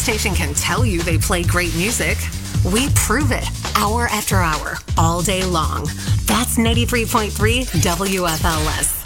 station can tell you they play great music. We prove it hour after hour, all day long. That's 93.3 WFLS.